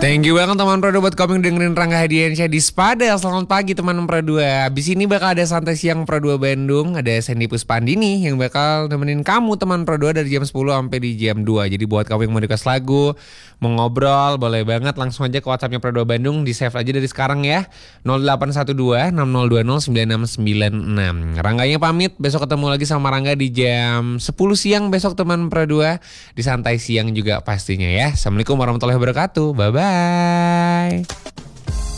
Thank you banget teman Pro 2 buat koming dengerin Rangga Hadiansyah di Spada. Selamat pagi teman Pro 2. Abis ini bakal ada santai siang Pro 2 Bandung. Ada Sandy Puspandini yang bakal nemenin kamu teman Pro 2 dari jam 10 sampai di jam 2. Jadi buat kamu yang mau request lagu, mau ngobrol, boleh banget langsung aja ke WhatsAppnya Pro 2 Bandung. Di save aja dari sekarang ya. 0812 6020 9696. Rangganya pamit. Besok ketemu lagi sama Rangga di jam 10 siang besok teman Pro 2. Di santai siang juga pastinya ya. Assalamualaikum warahmatullahi wabarakatuh. Bye-bye.